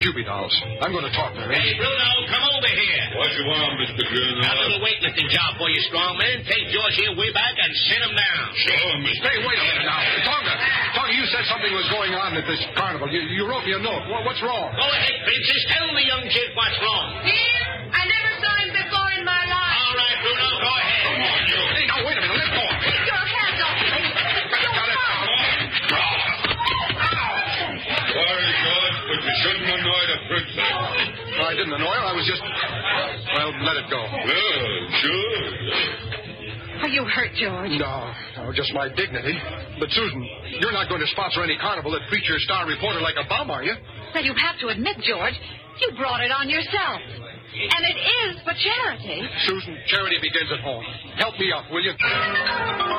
Cubie dolls. I'm going to talk to her. Hey, Bruno, come over here. What you want, Mr. Greenlaw? A little weightlifting job for you, strong man. Take George here way back and send him down. Sure, Mr. Hey, wait a minute now. Tonga, you said something was going on at this carnival. You wrote me a note. What's wrong? Go ahead, Princess. Tell the young kid what's wrong. Dear, I never saw him before in my life. All right, Bruno, go ahead. Come on, you. Hey, now, wait a minute. Let go. Take your hands off me. Got it. Sorry, George, but you shouldn't annoy the princess. I didn't annoy her. I was just... Well, let it go. Well, sure. Are you hurt, George? No, just my dignity. But, Susan, you're not going to sponsor any carnival that features star reporter like a bum, are you? Well, you have to admit, George, you brought it on yourself. And it is for charity. Susan, charity begins at home. Help me up, will you?